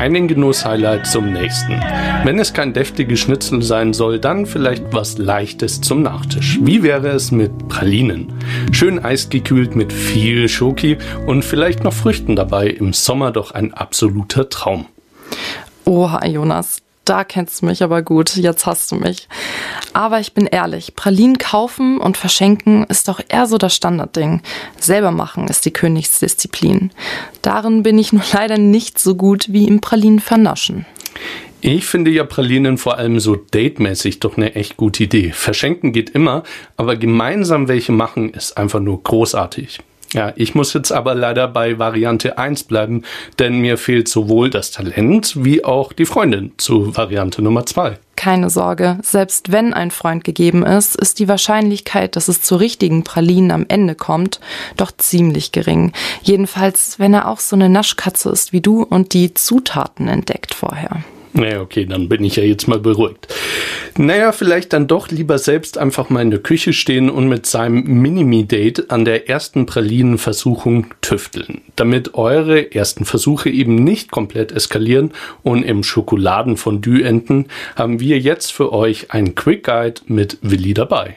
einen Genuss-Highlight zum nächsten. Wenn es kein deftiges Schnitzel sein soll, dann vielleicht was Leichtes zum Nachtisch. Wie wäre es mit Pralinen? Schön eisgekühlt mit viel Schoki und vielleicht noch Früchten dabei. Im Sommer doch ein absoluter Traum. Oha, Jonas. Da kennst du mich aber gut, jetzt hast du mich. Aber ich bin ehrlich, Pralinen kaufen und verschenken ist doch eher so das Standardding. Selber machen ist die Königsdisziplin. Darin bin ich nur leider nicht so gut wie im Pralinen vernaschen. Ich finde ja Pralinen vor allem so datemäßig doch eine echt gute Idee. Verschenken geht immer, aber gemeinsam welche machen ist einfach nur großartig. Ja, ich muss jetzt aber leider bei Variante 1 bleiben, denn mir fehlt sowohl das Talent wie auch die Freundin zu Variante Nummer 2. Keine Sorge, selbst wenn ein Freund gegeben ist, ist die Wahrscheinlichkeit, dass es zu richtigen Pralinen am Ende kommt, doch ziemlich gering. Jedenfalls, wenn er auch so eine Naschkatze ist wie du und die Zutaten entdeckt vorher. Naja, okay, dann bin ich ja jetzt mal beruhigt. Naja, vielleicht dann doch lieber selbst einfach mal in der Küche stehen und mit seinem Minimi-Date an der ersten Pralinenversuchung tüfteln, damit eure ersten Versuche eben nicht komplett eskalieren und im Schokoladenfondue enden, haben wir jetzt für euch einen Quick Guide mit Willi dabei.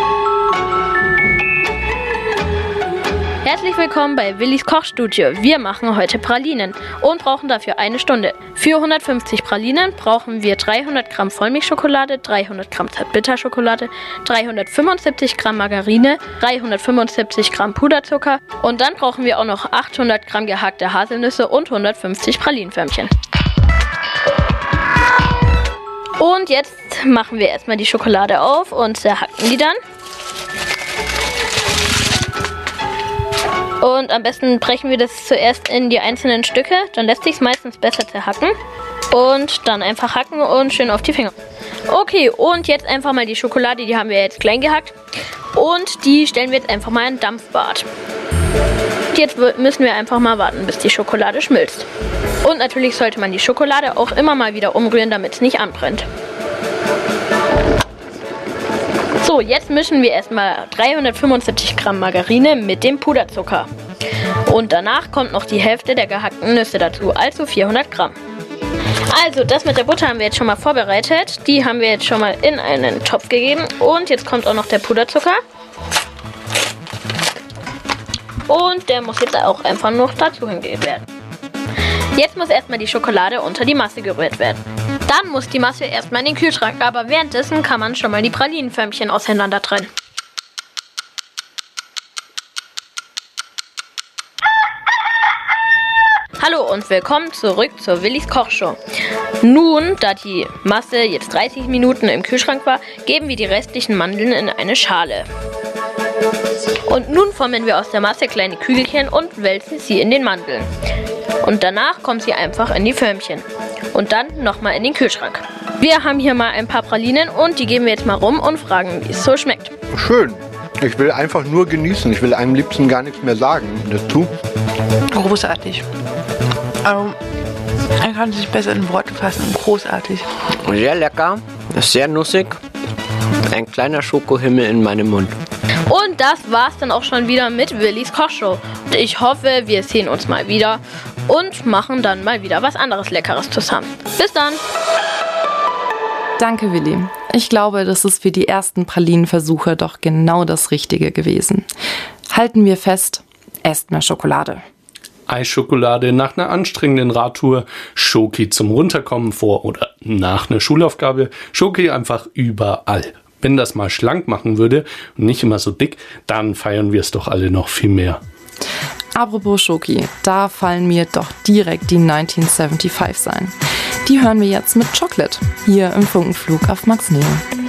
Herzlich willkommen bei Willis Kochstudio. Wir machen heute Pralinen und brauchen dafür eine Stunde. Für 150 Pralinen brauchen wir 300 Gramm Vollmilchschokolade, 300 Gramm Zartbitterschokolade, 375 Gramm Margarine, 375 Gramm Puderzucker und dann brauchen wir auch noch 800 Gramm gehackte Haselnüsse und 150 Pralinenförmchen. Und jetzt machen wir erstmal die Schokolade auf und zerhacken die dann. Und am besten brechen wir das zuerst in die einzelnen Stücke, dann lässt sich es meistens besser zerhacken. Und dann einfach hacken und schön auf die Finger. Okay, und jetzt einfach mal die Schokolade, die haben wir jetzt klein gehackt. Und die stellen wir jetzt einfach mal in ein Dampfbad. Jetzt müssen wir einfach mal warten, bis die Schokolade schmilzt. Und natürlich sollte man die Schokolade auch immer mal wieder umrühren, damit es nicht anbrennt. So, jetzt mischen wir erstmal 375 Gramm Margarine mit dem Puderzucker. Und danach kommt noch die Hälfte der gehackten Nüsse dazu, also 400 Gramm. Also, das mit der Butter haben wir jetzt schon mal vorbereitet. Die haben wir jetzt schon mal in einen Topf gegeben. Und jetzt kommt auch noch der Puderzucker. Und der muss jetzt auch einfach noch dazu hingegeben werden. Jetzt muss erstmal die Schokolade unter die Masse gerührt werden. Dann muss die Masse erstmal in den Kühlschrank, aber währenddessen kann man schon mal die Pralinenförmchen auseinander trennen. Hallo und willkommen zurück zur Willis Kochshow. Nun, da die Masse jetzt 30 Minuten im Kühlschrank war, geben wir die restlichen Mandeln in eine Schale. Und nun formen wir aus der Masse kleine Kügelchen und wälzen sie in den Mandeln. Und danach kommen sie einfach in die Förmchen. Und dann nochmal in den Kühlschrank. Wir haben hier mal ein paar Pralinen und die geben wir jetzt mal rum und fragen, wie es so schmeckt. Schön. Ich will einfach nur genießen. Ich will am liebsten gar nichts mehr sagen dazu. Großartig. Man kann sich besser in Worte fassen. Großartig. Sehr lecker, sehr nussig. Ein kleiner Schokohimmel in meinem Mund. Und das war's dann auch schon wieder mit Willis Kochshow. Und ich hoffe, wir sehen uns mal wieder und machen dann mal wieder was anderes Leckeres zusammen. Bis dann! Danke, Willi. Ich glaube, das ist für die ersten Pralinenversuche doch genau das Richtige gewesen. Halten wir fest, esst mehr Schokolade. Eisschokolade nach einer anstrengenden Radtour, Schoki zum Runterkommen vor oder nach einer Schulaufgabe, Schoki einfach überall. Wenn das mal schlank machen würde und nicht immer so dick, dann feiern wir es doch alle noch viel mehr. Apropos Schoki, da fallen mir doch direkt die 1975 ein. Die hören wir jetzt mit Chocolate, hier im Funkenflug auf Max Neo.